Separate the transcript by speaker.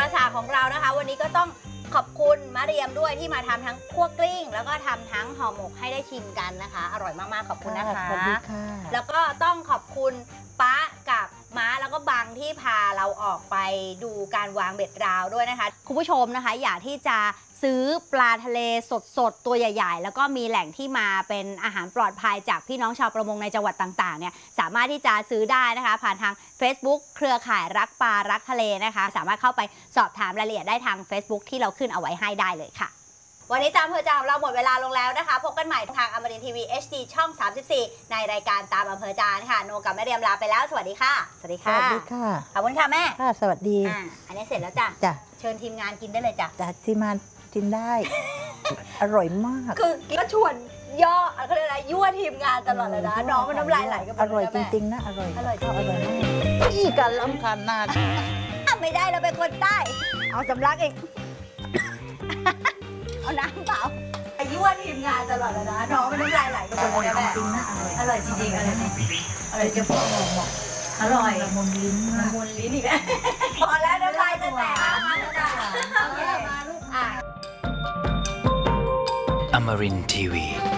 Speaker 1: ประสาของเรานะคะวันนี้ก็ต้องขอบคุณมะเรียมด้วยที่มาทำทั้งคั่วกลิ้งแล้วก็ทำทั้งห่อหมกให้ได้ชิมกันนะคะอร่อยมากๆขอบคุณนะคะ
Speaker 2: สวัสดีค่ะ
Speaker 1: แล้วก็ต้องขอบคุณป๊ากับม้าแล้วก็บังที่พาเราออกไปดูการวางเบ็ดราวด้วยนะคะคุณผู้ชมนะคะอยากที่จะซื้อปลาทะเลสดๆตัวใหญ่ๆแล้วก็มีแหล่งที่มาเป็นอาหารปลอดภัยจากพี่น้องชาวประมงในจังหวัดต่างๆเนี่ยสามารถที่จะซื้อได้นะคะผ่านทาง Facebook เครือข่ายรักปลารักทะเลนะคะสามารถเข้าไปสอบถามรายละเอียดได้ทาง Facebook ที่เราขึ้นเอาไว้ให้ได้เลยค่ะวันนี้ตามอำเภอใจของเราหมดเวลาลงแล้วนะคะพบกันใหม่ทางอมรินทร์ทีวี HD ช่อง 34ในรายการตามอำเภอใจค่ะโนกับแม่เรียมลาไปแล้วสวัสดีค่ะสวัสดีค่ะ
Speaker 2: สวัสดีค่ะ
Speaker 1: ขอบคุณค่ะแม่
Speaker 2: ค่ะสวัสดี
Speaker 1: อันนี้เสร็จแล้วจ้ะเชิญทีมงานกินได้เลยจ้ะ
Speaker 2: ที่มากินได้ อร่อยมาก
Speaker 1: คือก็ชวนย่อเขาเรียกอะไรยั่วทีมงานตลอดเลยนะน้องมันน้ำลายไหลกัน
Speaker 2: อร่อยจริงๆนะอร่อย
Speaker 1: จริงอร่อยม
Speaker 2: ากอีกันล้ำคันนา
Speaker 1: ไม่ได้เราเป็นคนใต้เอาสำลักอีกเอาน้ำเปล่ายั่วทีมงานตลอดเลยนะน้องมันน้ำลายไหลกันหมดเลยแม่
Speaker 2: จริงนะ
Speaker 1: อร่อยจริงๆอร่อยจริงอร่อยจะพอบอกอร่อย
Speaker 2: ละมุนลิ้น
Speaker 1: ละมุนลิ้นอีกแล้วพอแล้วน้ำลายจะแตกมาจ้ะโอเคมาลูก
Speaker 3: Amarin Tiwi